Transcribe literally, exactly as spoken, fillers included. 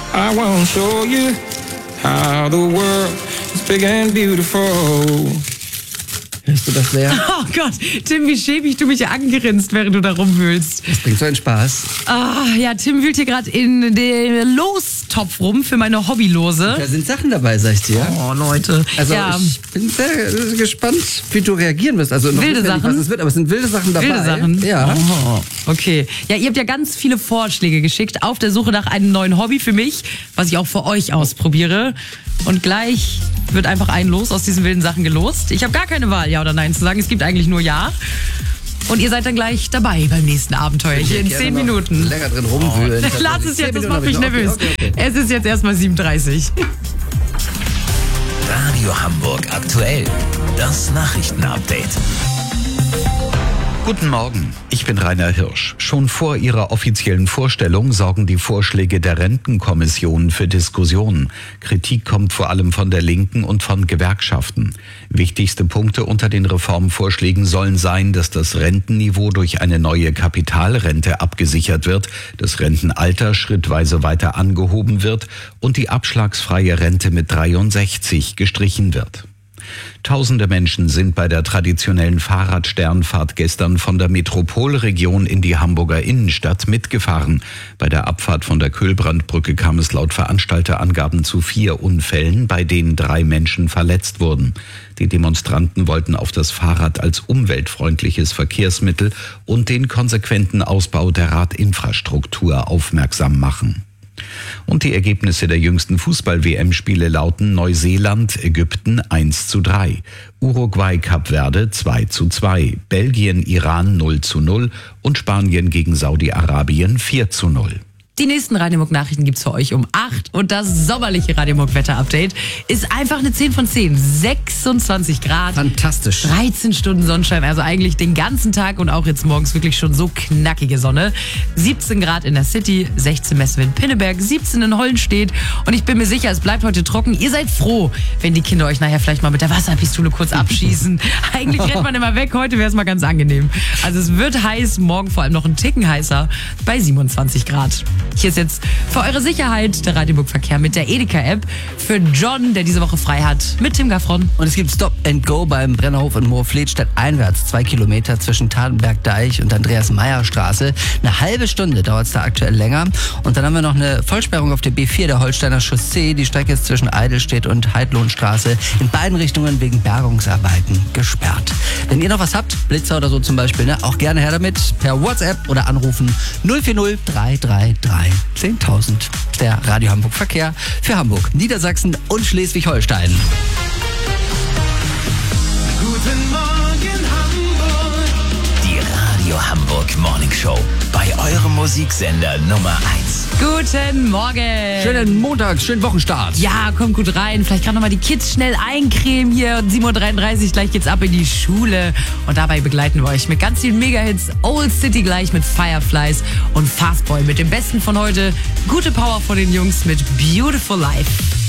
I won't show you how the world is big and beautiful. Hörst du das, Lea? Oh Gott, Tim, wie schäbig du mich angerinst, während du da rumwühlst. Das bringt so einen Spaß. Ah, ja, Tim wühlt hier gerade in den Lostopf rum für meine Hobbylose. Da sind Sachen dabei, sag ich dir. Oh, Leute. Also ja. ich bin sehr gespannt, wie du reagieren wirst. Also noch wilde nicht, Sachen? was es wird, aber es sind wilde Sachen dabei. Wilde Sachen? Ja. Oh, okay. Ja, ihr habt ja ganz viele Vorschläge geschickt auf der Suche nach einem neuen Hobby für mich, was ich auch für euch ausprobiere. Und gleich wird einfach ein Los aus diesen wilden Sachen gelost. Ich habe gar keine Wahl, ja oder nein zu sagen. Es gibt eigentlich nur Ja. Und ihr seid dann gleich dabei beim nächsten Abenteuer hier in zehn Minuten. Länger drin rumwühlen. Oh, lass es jetzt, das macht mich okay, nervös. Okay, okay. Es ist jetzt erstmal sieben Uhr dreißig. Radio Hamburg aktuell. Das Nachrichtenupdate. Guten Morgen, ich bin Rainer Hirsch. Schon vor ihrer offiziellen Vorstellung sorgen die Vorschläge der Rentenkommission für Diskussionen. Kritik kommt vor allem von der Linken und von Gewerkschaften. Wichtigste Punkte unter den Reformvorschlägen sollen sein, dass das Rentenniveau durch eine neue Kapitalrente abgesichert wird, das Rentenalter schrittweise weiter angehoben wird und die abschlagsfreie Rente mit dreiundsechzig gestrichen wird. Tausende Menschen sind bei der traditionellen Fahrradsternfahrt gestern von der Metropolregion in die Hamburger Innenstadt mitgefahren. Bei der Abfahrt von der Köhlbrandbrücke kam es laut Veranstalterangaben zu vier Unfällen, bei denen drei Menschen verletzt wurden. Die Demonstranten wollten auf das Fahrrad als umweltfreundliches Verkehrsmittel und den konsequenten Ausbau der Radinfrastruktur aufmerksam machen. Und die Ergebnisse der jüngsten Fußball-W M-Spiele lauten: Neuseeland, Ägypten eins zu drei, Uruguay, Kap Verde zwei zu zwei, Belgien, Iran null zu null und Spanien gegen Saudi-Arabien vier zu null. Die nächsten Radiomog-Nachrichten gibt's für euch um acht und das sommerliche Radiomog-Wetter-Update ist einfach eine zehn von zehn. sechsundzwanzig Grad. Fantastisch. dreizehn Stunden Sonnenschein, also eigentlich den ganzen Tag und auch jetzt morgens wirklich schon so knackige Sonne. siebzehn Grad in der City, sechzehn Messwin Pinneberg, siebzehn in Hollenstedt und ich bin mir sicher, es bleibt heute trocken. Ihr seid froh, wenn die Kinder euch nachher vielleicht mal mit der Wasserpistole kurz abschießen. Eigentlich rennt man immer weg, heute wäre es mal ganz angenehm. Also es wird heiß, morgen vor allem noch ein Ticken heißer bei siebenundzwanzig Grad. Hier ist jetzt für eure Sicherheit der Radioburg-Verkehr mit der Edeka-App. Für John, der diese Woche frei hat, mit Tim Gaffron. Und es gibt Stop and Go beim Brennerhof in Moorfleet stadteinwärts. Zwei Kilometer zwischen Tatenberg-Deich und Andreas-Meyer-Straße. Eine halbe Stunde dauert es da aktuell länger. Und dann haben wir noch eine Vollsperrung auf der B vier der Holsteiner Chaussee. Die Strecke ist zwischen Eidelstedt und Heidlohnstraße in beiden Richtungen wegen Bergungsarbeiten gesperrt. Wenn ihr noch was habt, Blitzer oder so zum Beispiel, ne, auch gerne her damit. Per WhatsApp oder anrufen null vier null drei drei drei zehntausend. Der Radio Hamburg Verkehr für Hamburg, Niedersachsen und Schleswig-Holstein. Guten Morgen Hamburg. Die Radio Hamburg Morning Show. Bei eurem Musiksender Nummer eins. Guten Morgen. Schönen Montag, schönen Wochenstart. Ja, kommt gut rein. Vielleicht gerade nochmal die Kids schnell eincremen hier. sieben Uhr dreiunddreißig, gleich geht's ab in die Schule. Und dabei begleiten wir euch mit ganz vielen Mega-Hits. Old City gleich mit Fireflies und Fastboy mit dem Besten von heute. Gute Power von den Jungs mit Beautiful Life.